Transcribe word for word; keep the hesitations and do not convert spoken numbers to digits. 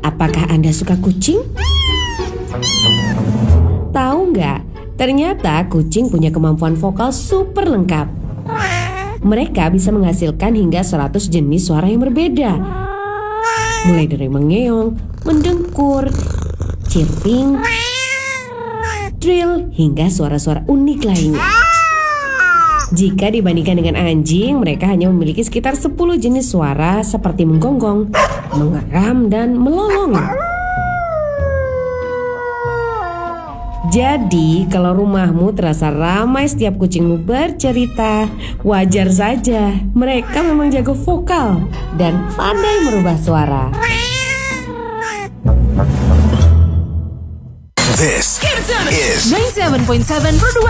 Apakah Anda suka kucing? Tahu nggak? Ternyata kucing punya kemampuan vokal super lengkap. Mereka bisa menghasilkan hingga seratus jenis suara yang berbeda. Mulai dari mengeong, mendengkur, chirping, trill, hingga suara-suara unik lainnya. Jika dibandingkan dengan anjing, mereka hanya memiliki sekitar sepuluh jenis suara seperti menggonggong, mengeram, dan melolong. Jadi, kalau rumahmu terasa ramai setiap kucingmu bercerita, wajar saja. Mereka memang jago vokal dan pandai merubah suara. This is ninety-seven point seven Production.